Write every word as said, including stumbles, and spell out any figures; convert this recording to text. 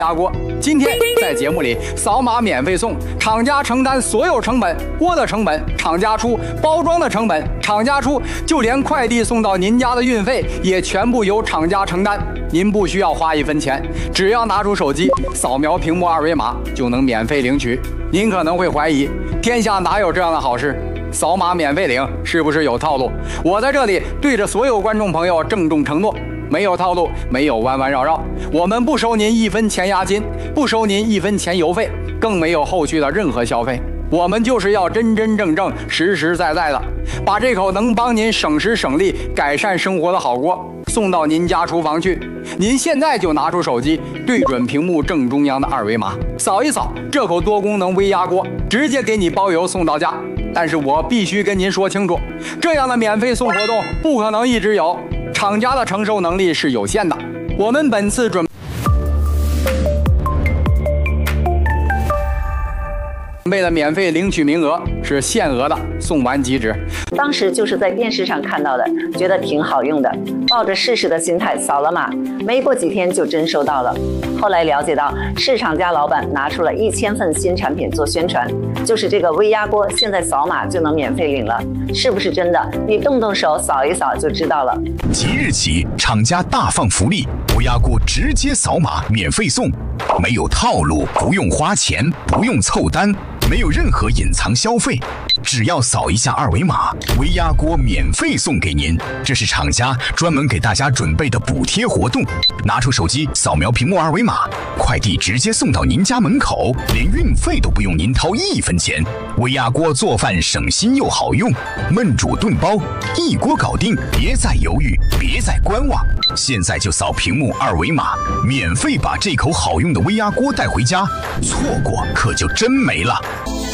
压锅。今天在节目里，扫码免费送，厂家承担所有成本，锅的成本厂家出，包装的成本厂家出，就连快递送到您家的运费也全部由厂家承担。您不需要花一分钱，只要拿出手机扫描屏幕二维码就能免费领取。您可能会怀疑，天下哪有这样的好事？扫码免费领是不是有套路？我在这里对着所有观众朋友郑重承诺，没有套路，没有弯弯绕绕，我们不收您一分钱押金，不收您一分钱邮费，更没有后续的任何消费。我们就是要真真正正、实实在在的，把这口能帮您省时省力、改善生活的好锅送到您家厨房去。您现在就拿出手机，对准屏幕正中央的二维码，扫一扫，这口多功能微压锅直接给你包邮送到家。但是我必须跟您说清楚，这样的免费送活动不可能一直有，厂家的承受能力是有限的。我们本次准备的免费领取名额是限额的，送完即止。 当时就是在电视上看到的，觉得挺好用的，抱着试试的心态扫了码，没过几天就真收到了。后来了解到，市场家老板拿出了一千份新产品做宣传，就是这个微压锅，现在扫码就能免费领了，是不是真的？你动动手扫一扫就知道了。 即日起，厂家大放福利，微压锅直接扫码免费送，没有套路，不用花钱，不用凑单。没有任何隐藏消费，只要扫一下二维码，微压锅免费送给您。这是厂家专门给大家准备的补贴活动。拿出手机扫描屏幕二维码，快递直接送到您家门口，连运费都不用您掏一分钱。微压锅做饭省心又好用，焖煮炖包一锅搞定，别再犹豫，别再观望，现在就扫屏幕二维码，免费把这口好用的微压锅带回家，错过可就真没了。